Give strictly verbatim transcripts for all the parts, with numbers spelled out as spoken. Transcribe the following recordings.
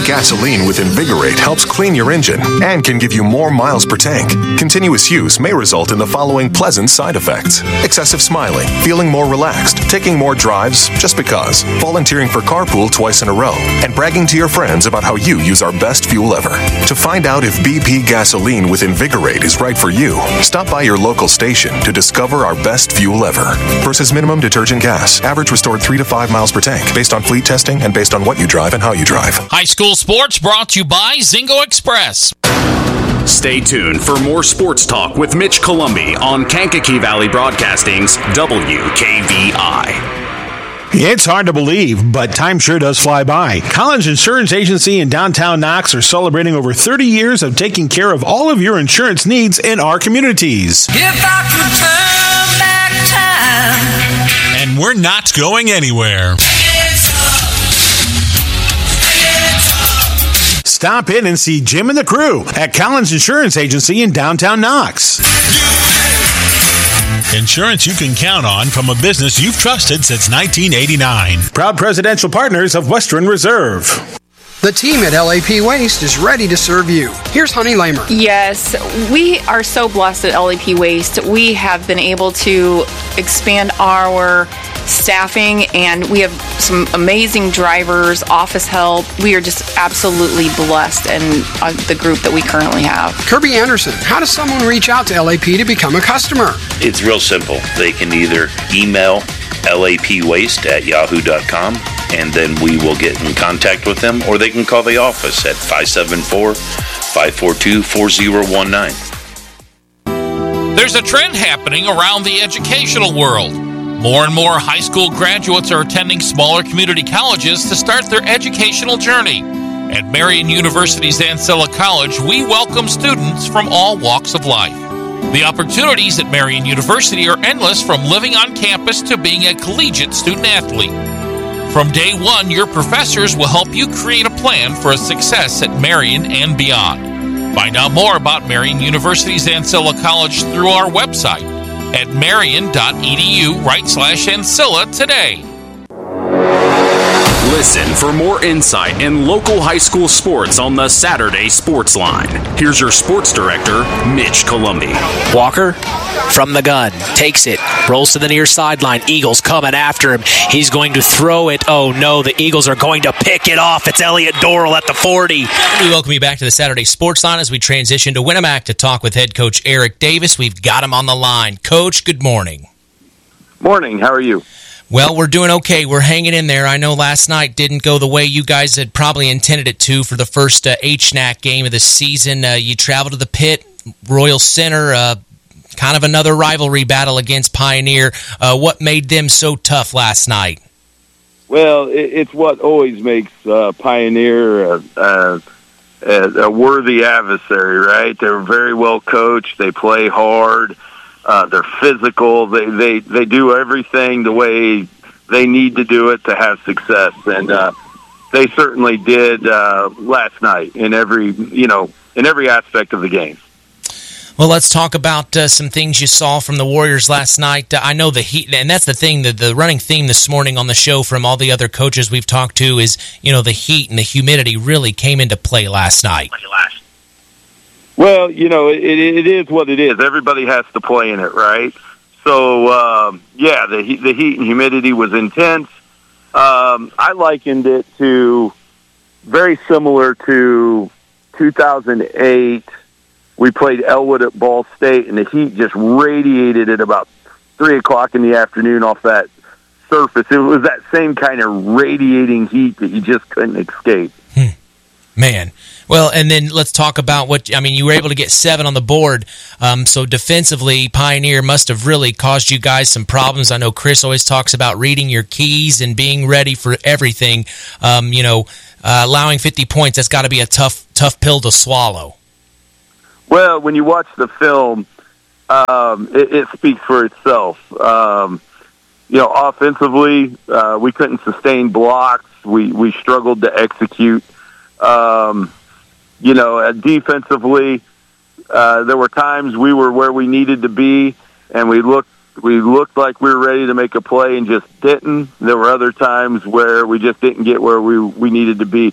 gasoline with Invigorate helps clean your engine and can give you more miles per tank. Continuous use may result in the following pleasant side effects: excessive smiling, feeling more relaxed, taking more drives just because, volunteering for carpool twice in a row, and bragging to your friends about how you use our best fuel ever. To find out if B P gasoline with Invigorate is right for you, stop by your local station to discover our best fuel ever. Versus minimum detergent gas. Average restored three to five miles per tank, based on fleet testing and based on what you drive and how you drive. High school sports brought to you by Zingo Express. Stay tuned for more sports talk with Mitch Columbi on Kankakee Valley Broadcasting's W K V I. It's hard to believe, but time sure does fly by. Collins Insurance Agency in downtown Knox are celebrating over thirty years of taking care of all of your insurance needs in our communities. If I could turn back time. And we're not going anywhere. Stop in and see Jim and the crew at Collins Insurance Agency in downtown Knox. Insurance you can count on from a business you've trusted since nineteen eighty-nine. Proud presidential partners of Western Reserve. The team at L A P Waste is ready to serve you. Here's Honey Lamer. Yes, we are so blessed at L A P Waste. We have been able to expand our staffing, and we have some amazing drivers, office help. We are just absolutely blessed in uh, the group that we currently have. Kirby Anderson, how does someone reach out to L A P to become a customer? It's real simple. They can either email lapwaste at yahoo dot com, and then we will get in contact with them, or they can call the office at five seven four, five four two, four zero one nine. There's a trend happening around the educational world. More and more high school graduates are attending smaller community colleges to start their educational journey. At Marian University's Ancilla College, we welcome students from all walks of life. The opportunities at Marian University are endless, from living on campus to being a collegiate student-athlete. From day one, your professors will help you create a plan for a success at Marian and beyond. Find out more about Marian University's Ancilla College through our website at marian dot e d u right slash Ancilla today. Listen for more insight in local high school sports on the Saturday Sports Line. Here's your sports director, Mitch Columbi. Walker from the gun, takes it, rolls to the near sideline. Eagles coming after him. He's going to throw it. Oh no, the Eagles are going to pick it off. It's Elliot Dorrell at the forty. We welcome you back to the Saturday Sports Line as we transition to Winamac to talk with head coach Eric Davis. We've got him on the line. Coach, good morning. Morning. How are you? Well, we're doing okay. We're hanging in there. I know last night didn't go the way you guys had probably intended it to for the first uh, H N A C game of the season. Uh, you traveled to the Pit, Royal Center, uh, kind of another rivalry battle against Pioneer. Uh, what made them so tough last night? Well, it, it's what always makes uh, Pioneer a, a, a worthy adversary, right? They're very well coached. They play hard. Uh, they're physical. They, they they do everything the way they need to do it to have success, and uh, they certainly did uh, last night in every you know in every aspect of the game. Well, let's talk about uh, some things you saw from the Warriors last night. Uh, I know the heat, and that's the thing, the, the running theme this morning on the show from all the other coaches we've talked to is, you know, the heat and the humidity really came into play last night. Well, you know, it, it is what it is. Everybody has to play in it, right? So, um, yeah, the heat, the heat and humidity was intense. Um, I likened it to very similar to two thousand eight. We played Elwood at Ball State, and the heat just radiated at about three o'clock in the afternoon off that surface. It was that same kind of radiating heat that you just couldn't escape. Hmm. Man. Well, and then let's talk about what, I mean, you were able to get seven on the board, um, so defensively, Pioneer must have really caused you guys some problems. I know Chris always talks about reading your keys and being ready for everything. Um, you know, uh, allowing fifty points, that's got to be a tough, tough pill to swallow. Well, when you watch the film, um, it, it speaks for itself. Um, you know, offensively, uh, we couldn't sustain blocks. We, we struggled to execute. Um, You know, uh, defensively, uh, there were times we were where we needed to be, and we looked we looked like we were ready to make a play and just didn't. There were other times where we just didn't get where we, we needed to be.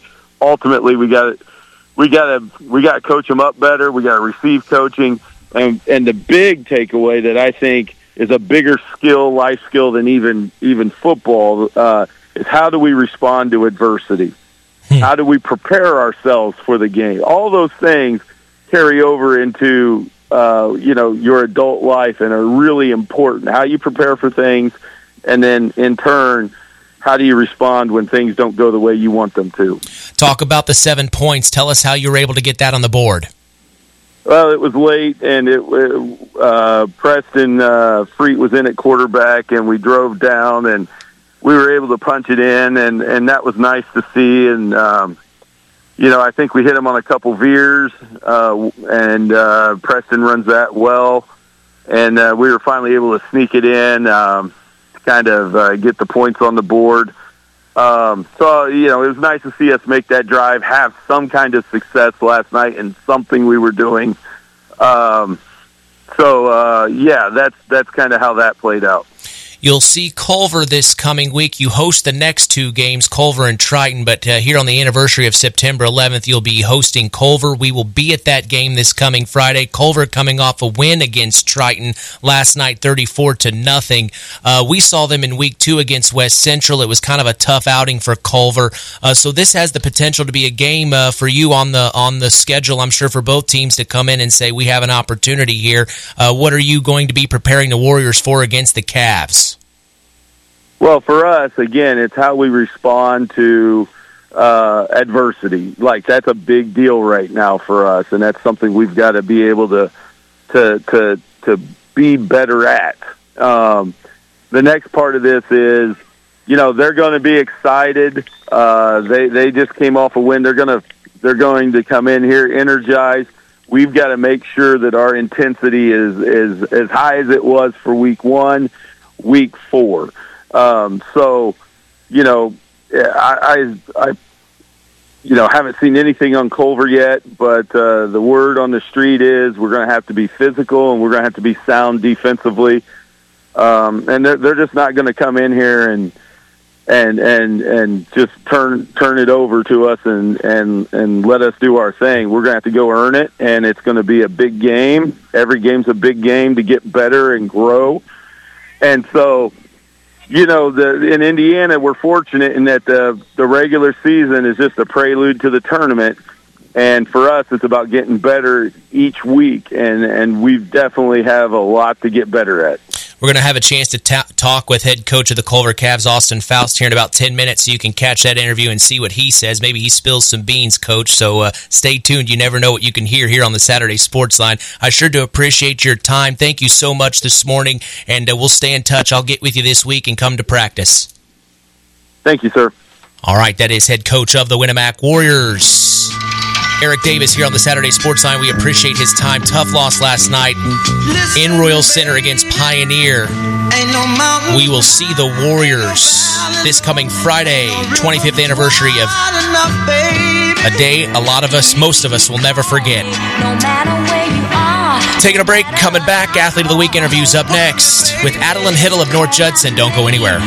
ultimately we got we got to we got to coach them up better. We got to receive coaching, and and the big takeaway that I think is a bigger skill, life skill than even even football, uh, is how do we respond to adversity? Hmm. How do we prepare ourselves for the game? All those things carry over into uh, you know your adult life and are really important. How you prepare for things, and then in turn, how do you respond when things don't go the way you want them to? Talk about the seven points. Tell us how you were able to get that on the board. Well, it was late, and it uh, Preston uh, Freet was in at quarterback, and we drove down, and we were able to punch it in, and, and that was nice to see. And, um, you know, I think we hit him on a couple veers, uh, and uh, Preston runs that well, and uh, we were finally able to sneak it in, um, to kind of uh, get the points on the board. Um, so, you know, it was nice to see us make that drive, have some kind of success last night in something we were doing. Um, so, uh, yeah, that's that's kind of how that played out. You'll see Culver this coming week. You host the next two games, Culver and Triton, but uh, here on the anniversary of September eleventh, you'll be hosting Culver. We will be at that game this coming Friday. Culver coming off a win against Triton last night, thirty-four to nothing. Uh, we saw them in week two against West Central. It was kind of a tough outing for Culver. Uh, so this has the potential to be a game uh, for you on the on the schedule, I'm sure, for both teams to come in and say, we have an opportunity here. Uh, what are you going to be preparing the Warriors for against the Cavs? Well, for us, again, it's how we respond to uh, adversity. Like, that's a big deal right now for us, and that's something we've got to be able to to to to be better at. Um, the next part of this is, you know, they're going to be excited. Uh, they they just came off a win. They're going to they're going to come in here energized. We've got to make sure that our intensity is is as high as it was for week one, week four. Um, so, you know, I, I, I, you know, haven't seen anything on Culver yet, but uh, the word on the street is we're going to have to be physical and we're going to have to be sound defensively. Um, and they're, they're just not going to come in here and and and and just turn turn it over to us and and and let us do our thing. We're going to have to go earn it, and it's going to be a big game. Every game's a big game to get better and grow. And so, you know, the, in Indiana, we're fortunate in that the the regular season is just a prelude to the tournament, and for us, it's about getting better each week, and and we definitely have a lot to get better at. We're going to have a chance to ta- talk with head coach of the Culver Cavs, Austin Faust, here in about ten minutes, so you can catch that interview and see what he says. Maybe he spills some beans, Coach, so uh, stay tuned. You never know what you can hear here on the Saturday Sports Line. I sure do appreciate your time. Thank you so much this morning, and uh, we'll stay in touch. I'll get with you this week and come to practice. Thank you, sir. All right, that is head coach of the Winamac Warriors, Eric Davis, here on the Saturday Sports Line. We appreciate his time. Tough loss last night in Royal Center against Pioneer. We will see the Warriors this coming Friday, twenty-fifth anniversary of a day a lot of us, most of us, will never forget. Taking a break, coming back. Athlete of the Week interviews up next with Adeline Hittle of North Judson. Don't go anywhere.